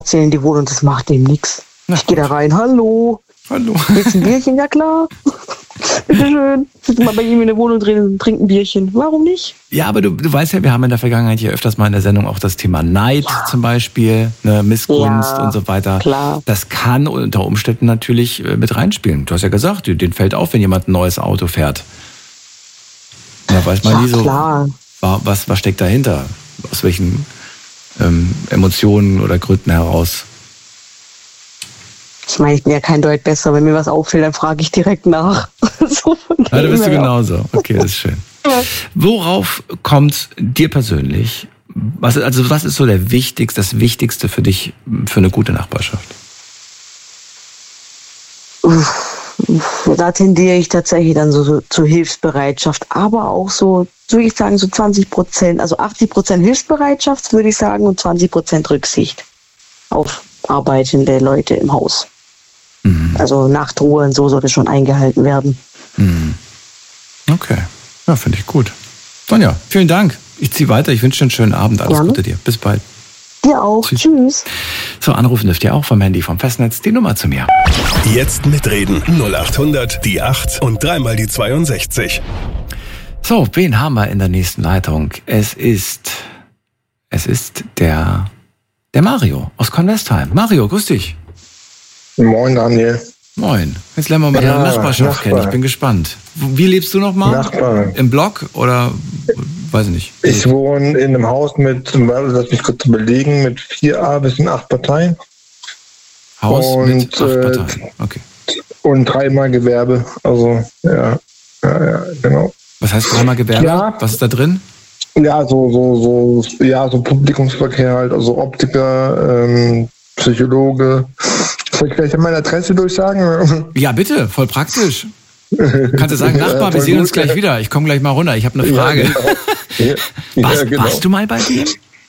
in die Wohnung, das macht dem nichts. Ich gehe da rein, hallo. Willst du ein Bierchen? Ja klar. Bitteschön. Sitzen mal bei ihm in der Wohnung drin und trinken ein Bierchen. Warum nicht? Ja, aber du weißt ja, wir haben in der Vergangenheit hier öfters mal in der Sendung auch das Thema Neid zum Beispiel, ne, Missgunst und so weiter. Klar. Das kann unter Umständen natürlich mit reinspielen. Du hast ja gesagt, denen fällt auf, wenn jemand ein neues Auto fährt. Da weiß man nie so, klar. Was steckt dahinter? Aus welchen Emotionen oder Gründen heraus? Ich meine, ich bin ja kein Deut besser. Wenn mir was auffällt, dann frage ich direkt nach. So da bist du genauso. Okay, das ist schön. Ja. Worauf kommt dir persönlich, was ist so das Wichtigste für dich für eine gute Nachbarschaft? Da tendiere ich tatsächlich dann so zur Hilfsbereitschaft, aber auch so, würde ich sagen, so 20%, also 80% Hilfsbereitschaft, würde ich sagen, und 20% Rücksicht auf arbeitende Leute im Haus. Mhm. Also Nachtruhe und so sollte schon eingehalten werden. Mhm. Okay, ja, finde ich gut. Sonja, vielen Dank. Ich ziehe weiter. Ich wünsche dir einen schönen Abend. Alles Gute dir. Bis bald. Dir auch. Tschüss. So, anrufen dürft ihr auch vom Handy vom Festnetz. Die Nummer zu mir. Jetzt mitreden. 0800 die 8 und dreimal die 62. So, wen haben wir in der nächsten Leitung? Es ist der Mario aus Convestheim. Mario, grüß dich. Moin, Daniel. Moin. Jetzt lernen wir mal deine Nachbarschaft kennen. Ich bin gespannt. Wie lebst du nochmal? Nachbar. Im Block oder weiß ich nicht? Ich wohne in einem Haus lass mich kurz überlegen, mit 4A bis 8 Parteien. Haus mit 8 Parteien, okay. Und 3-mal Gewerbe, also ja, genau. Was heißt 3-mal Gewerbe? Ja. Was ist da drin? Ja, so Publikumsverkehr halt, also Optiker, Psychologe. Soll ich gleich meine Adresse durchsagen? Ja, bitte, voll praktisch. Kannst du sagen, Nachbar, wir sehen uns gleich wieder. Ich komme gleich mal runter, ich habe eine Frage. Ja, genau. Warst du mal bei dem?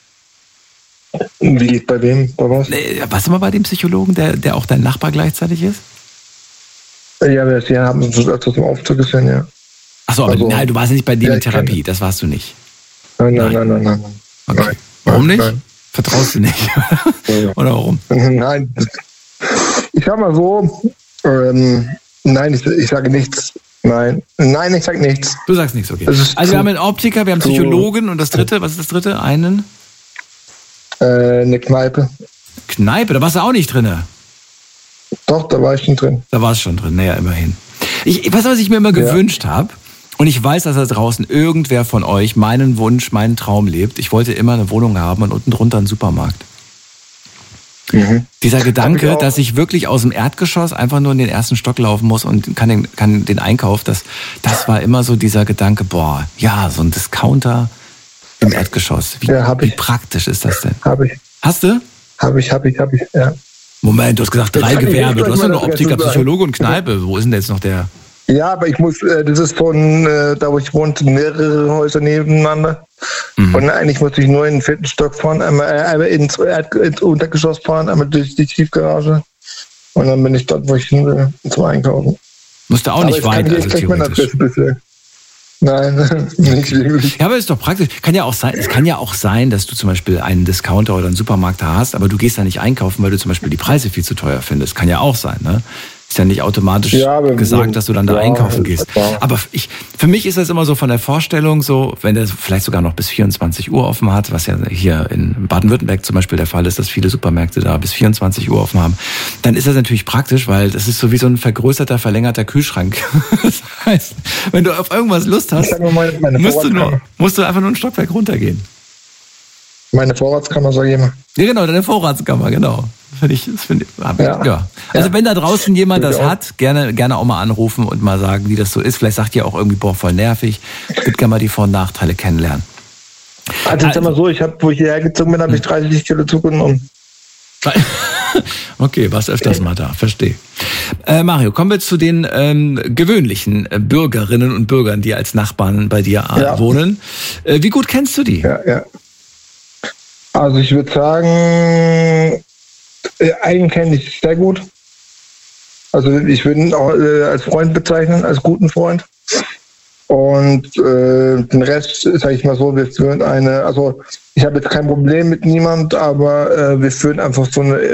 Wie bei wem? Bei was? Warst du mal bei dem Psychologen, der auch dein Nachbar gleichzeitig ist? Ja, wir haben uns öfters im Aufzug gesehen, ja. Achso, aber nein, du warst nicht bei dem in Therapie, das warst du nicht. Nein. Okay. Nein. Warum nicht? Nein. Vertraust du nicht? Oder warum? Nein. Ich sag mal so, nein, ich sage nichts. Nein, ich sage nichts. Du sagst nichts, okay. Also wir haben einen Optiker, wir haben Psychologen und das dritte, was ist das dritte? Eine Kneipe. Kneipe, da warst du auch nicht drin. Doch, da war ich schon drin. Da warst du schon drin, naja, immerhin. Weißt du, was ich mir immer gewünscht habe? Und ich weiß, dass da draußen irgendwer von euch meinen Wunsch, meinen Traum lebt. Ich wollte immer eine Wohnung haben und unten drunter einen Supermarkt. Mhm. Dieser Gedanke, dass ich wirklich aus dem Erdgeschoss einfach nur in den ersten Stock laufen muss und kann den Einkauf, das war immer so dieser Gedanke, boah, ja, so ein Discounter im Erdgeschoss. Wie praktisch ist das denn? Habe ich. Hast du? Habe ich, ja. Moment, du hast gesagt 3 Gewerbe. Du hast doch nur Optiker, Psychologe und Kneipe. Wo ist denn jetzt noch der? Ja, aber ich muss, das ist von da, wo ich wohne, mehrere Häuser nebeneinander. Mhm. Und eigentlich muss ich nur in den 4. Stock fahren, einmal ins Untergeschoss fahren, einmal durch die Tiefgarage. Und dann bin ich dort, wo ich hin will, zum Einkaufen. Musst du auch nicht weit, also theoretisch. Nein, nicht wirklich. Ja, aber ist doch praktisch. Es kann ja auch sein, dass du zum Beispiel einen Discounter oder einen Supermarkt da hast, aber du gehst da nicht einkaufen, weil du zum Beispiel die Preise viel zu teuer findest. Kann ja auch sein, ne? Ist ja nicht automatisch gesagt, dass du dann da einkaufen gehst. Aber für mich ist das immer so von der Vorstellung so, wenn der vielleicht sogar noch bis 24 Uhr offen hat, was ja hier in Baden-Württemberg zum Beispiel der Fall ist, dass viele Supermärkte da bis 24 Uhr offen haben, dann ist das natürlich praktisch, weil das ist so wie so ein vergrößerter, verlängerter Kühlschrank. Das heißt, wenn du auf irgendwas Lust hast, musst du einfach nur ein Stockwerk runtergehen. Meine Vorratskammer, sag ich immer. Ja, genau, deine Vorratskammer, genau. Ja. Also wenn da draußen jemand das hat, gerne auch mal anrufen und mal sagen, wie das so ist. Vielleicht sagt ihr auch irgendwie, boah, voll nervig. Ich würde gerne mal die Vor- und Nachteile kennenlernen. Also sag mal so, wo ich hierher gezogen bin, habe ich 30 Kilo zugenommen. Okay, warst öfters mal da, verstehe. Mario, kommen wir zu den gewöhnlichen Bürgerinnen und Bürgern, die als Nachbarn bei dir wohnen. Wie gut kennst du die? Ja. Also ich würde sagen, einen kenne ich sehr gut. Also ich würde ihn auch als Freund bezeichnen, als guten Freund. Und den Rest, sage ich mal so, wir führen ich habe jetzt kein Problem mit niemand, aber wir führen einfach so eine